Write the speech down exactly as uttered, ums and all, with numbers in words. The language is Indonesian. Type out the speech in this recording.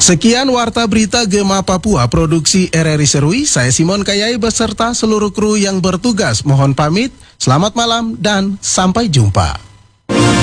Sekian Warta Berita Gema Papua, produksi R R I Serui. Saya Simon Kayai beserta seluruh kru yang bertugas. Mohon pamit, selamat malam dan sampai jumpa.